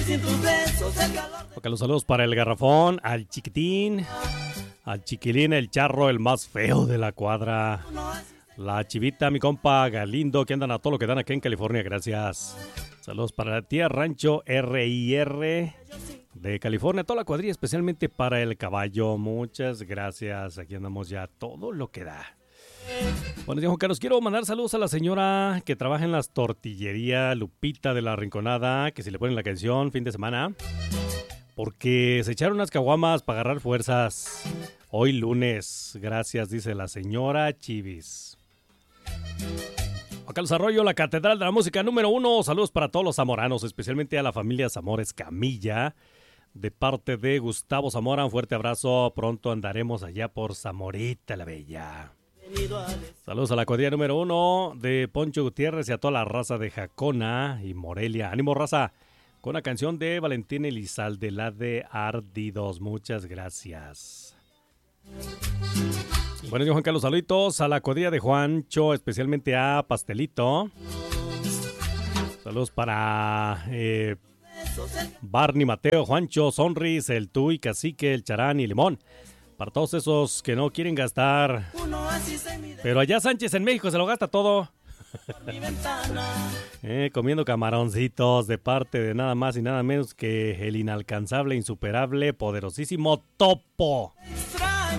Ok, los saludos para el Garrafón, al Chiquitín, al Chiquilín, el Charro, el más feo de la cuadra, la Chivita, mi compa Galindo, que andan a todo lo que dan aquí en California, gracias. Saludos para la tía Rancho RIR de California, toda la cuadrilla, especialmente para el caballo, muchas gracias. Aquí andamos ya todo lo que da. Bueno, Juan Carlos, quiero mandar saludos a la señora que trabaja en las tortillerías, Lupita de la Rinconada, que si le ponen la canción fin de semana, porque se echaron unas caguamas para agarrar fuerzas hoy lunes. Gracias, dice la señora Chivis. Juan Carlos Arroyo, la Catedral de la Música número 1. Saludos para todos los zamoranos, especialmente a la familia Zamores Camilla, de parte de Gustavo Zamora. Un fuerte abrazo, pronto andaremos allá por Zamorita la Bella. Saludos a la cuadrilla número 1 de Poncho Gutiérrez y a toda la raza de Jacona y Morelia. Ánimo, raza, con la canción de Valentín Elizalde, la de Ardidos. Muchas gracias. Bueno, yo Juan Carlos, saluditos a la cuadrilla de Juancho, especialmente a Pastelito. Saludos para Barney, Mateo, Juancho, Sonris, el Tuy, Cacique, el Charán y Limón. Para todos esos que no quieren gastar. Pero allá Sánchez en México se lo gasta todo. Comiendo camaroncitos de parte de nada más y nada menos que el inalcanzable, insuperable, poderosísimo Topo.